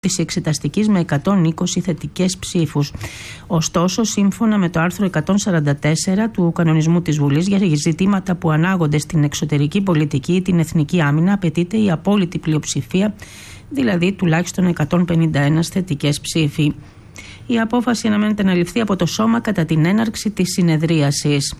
της εξεταστικής με 120 θετικές ψήφους. Ωστόσο, σύμφωνα με το άρθρο 144 του κανονισμού της Βουλής, για ζητήματα που ανάγονται στην εξωτερική πολιτική ή την εθνική άμυνα, απαιτείται η απόλυτη πλειοψηφία, δηλαδή τουλάχιστον 151 θετικές ψήφοι. Η απόφαση αναμένεται να ληφθεί από το Σώμα κατά την έναρξη της συνεδρίασης.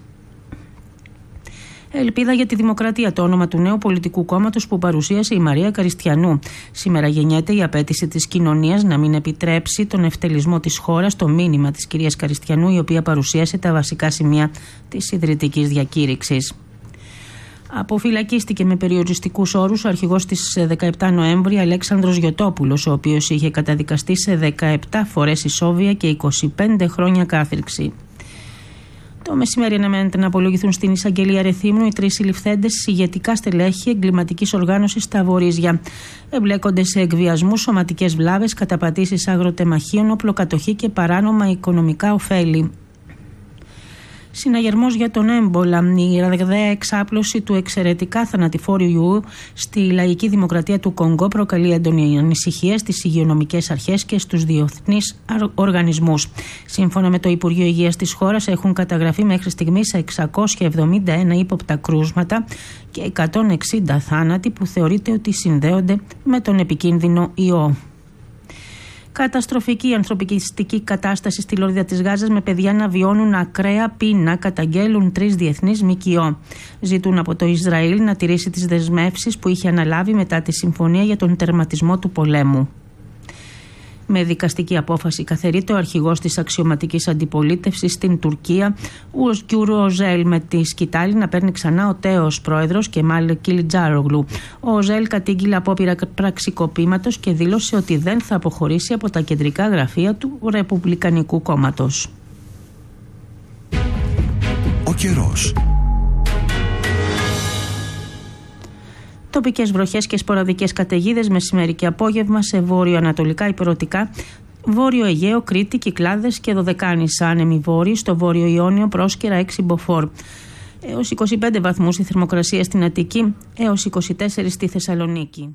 Ελπίδα για τη Δημοκρατία, το όνομα του νέου πολιτικού κόμματος που παρουσίασε η Μαρία Καριστιανού. Σήμερα γεννιέται η απέτηση της κοινωνίας να μην επιτρέψει τον ευτελισμό της χώρας, το μήνυμα της κυρίας Καριστιανού, η οποία παρουσίασε τα βασικά σημεία της ιδρυτικής διακήρυξης. Αποφυλακίστηκε με περιοριστικούς όρους ο αρχηγός της 17 Νοέμβρη, Αλέξανδρος Γιωτόπουλος, ο οποίος είχε καταδικαστεί σε 17 φορές ισόβια και 25 χρόνια κάθριξη. Το μεσημέρι αναμένεται να απολογηθούν στην εισαγγελία Ρεθύμνου οι 3 συλληφθέντες ηγετικά στελέχη εγκληματικής οργάνωσης στα Βορίζια. Εμπλέκονται σε εκβιασμούς, σωματικές βλάβες, καταπατήσεις αγροτεμαχίων, οπλοκατοχή και παράνομα οικονομικά ωφέλη. Συναγερμός για τον έμπολα. Η ραγδαία εξάπλωση του εξαιρετικά θανατηφόρου ιού στη Λαϊκή Δημοκρατία του Κονγκό προκαλεί έντονη ανησυχία στις υγειονομικές αρχές και στους διεθνείς οργανισμούς. Σύμφωνα με το Υπουργείο Υγείας της χώρας, έχουν καταγραφεί μέχρι στιγμής 671 ύποπτα κρούσματα και 160 θάνατοι που θεωρείται ότι συνδέονται με τον επικίνδυνο ιό. Καταστροφική ανθρωπιστική κατάσταση στη Λωρίδα της Γάζας, με παιδιά να βιώνουν ακραία πείνα, καταγγέλουν 3 διεθνείς ΜΚΟ. Ζητούν από το Ισραήλ να τηρήσει τις δεσμεύσεις που είχε αναλάβει μετά τη συμφωνία για τον τερματισμό του πολέμου. Με δικαστική απόφαση καθαιρείται ο αρχηγός της αξιωματικής αντιπολίτευσης στην Τουρκία, ο Οζέλ, με τη σκητάλη να παίρνει ξανά ο τέος πρόεδρος Κεμάλ Κιλιτζάρογλου. Ο Οζέλ κατήγγειλε απόπειρα πραξικοπήματος και δήλωσε ότι δεν θα αποχωρήσει από τα κεντρικά γραφεία του Ρεπουμπλικανικού κόμματος. Ο καιρός. Τοπικές βροχές και σποραδικές καταιγίδες μεσημέρι και απόγευμα σε βόρειο-ανατολικά υπηρετικά, Βόρειο Αιγαίο, Κρήτη, Κυκλάδες και Δωδεκάνησα. Άνεμοι βόρειοι, στο Βόρειο Ιόνιο, Πρόσκαιρα 6 μποφόρ. Έως 25 βαθμούς η θερμοκρασία στην Αττική, έως 24 στη Θεσσαλονίκη.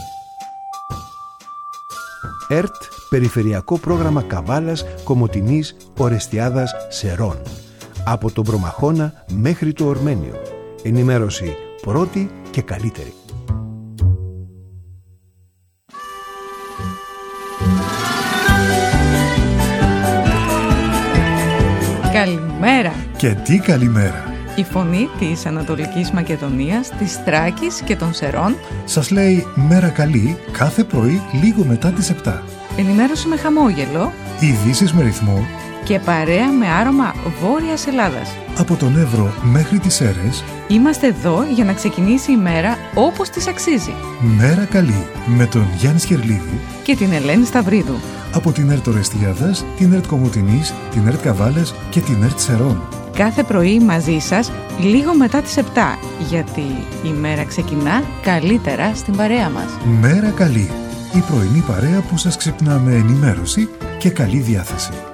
ΕΡΤ, Περιφερειακό Πρόγραμμα Καβάλας, Κομοτηνής, Ορεστιάδας, Σερών. Από τον Προμαχώνα μέχρι το Ορμένιο. Ενημέρωση πρώτη και καλύτερη. Καλημέρα. Και τι καλημέρα. Η φωνή της Ανατολικής Μακεδονίας, της Θράκης και των Σερών σας λέει μέρα καλή κάθε πρωί λίγο μετά τις 7. Ενημέρωση με χαμόγελο, ειδήσεις με ρυθμό και παρέα με άρωμα Βόρειας Ελλάδας. Από τον Εύρο μέχρι τις Σέρρες είμαστε εδώ για να ξεκινήσει η μέρα όπως της αξίζει. Μέρα καλή με τον Γιάννη Σκερλίδη και την Ελένη Σταυρίδου. Από την ΕΡΤ Ορεστιάδας, την ΕΡΤ Κομοτηνής, την ΕΡΤ Καβάλας και την ΕΡΤ Σερών. Κάθε πρωί μαζί σας λίγο μετά τις 7, γιατί η μέρα ξεκινά καλύτερα στην παρέα μας. Μέρα καλή, η πρωινή παρέα που σας ξυπνά με ενημέρωση και καλή διάθεση.